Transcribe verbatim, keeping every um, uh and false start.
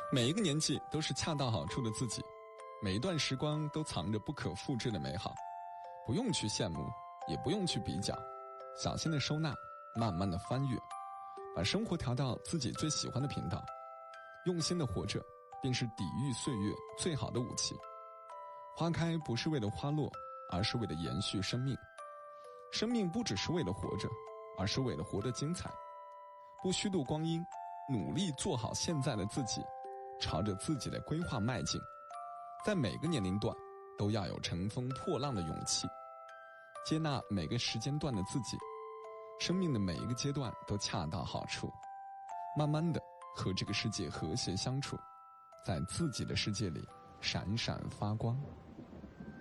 每一个年纪都是恰到好处的自己，每一段时光都藏着不可复制的美好，不用去羡慕，也不用去比较，小心的收纳，慢慢的翻阅，把生活调到自己最喜欢的频道，用心的活着，便是抵御岁月最好的武器。花开不是为了花落，而是为了延续生命。生命不只是为了活着，而是为了活得精彩。不虚度光阴，努力做好现在的自己，朝着自己的规划迈进。在每个年龄段都要有乘风破浪的勇气，接纳每个时间段的自己。生命的每一个阶段都恰到好处，慢慢的和这个世界和谐相处，在自己的世界里闪闪发光。